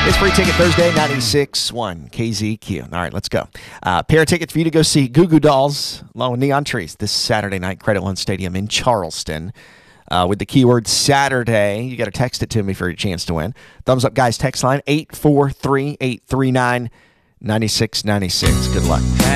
It's Free Ticket Thursday, 96.1 KZQ. All right, let's go. Pair of tickets for you to go see Goo Goo Dolls along with Neon Trees this Saturday night, Credit One Stadium in Charleston. With the keyword Saturday, you got to text it to me for your chance to win. Thumbs up, guys. Text line 843-839-9696. Good luck.